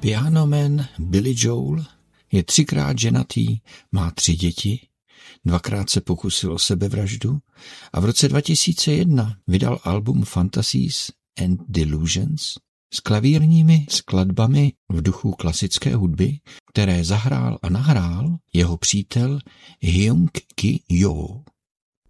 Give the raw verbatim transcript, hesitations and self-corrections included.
Pianoman Billy Joel je třikrát ženatý, má tři děti, dvakrát se pokusil o sebevraždu a v roce dva tisíce jedna vydal album Fantasies and Delusions s klavírními skladbami v duchu klasické hudby, které zahrál a nahrál jeho přítel Hyung Ki Jo.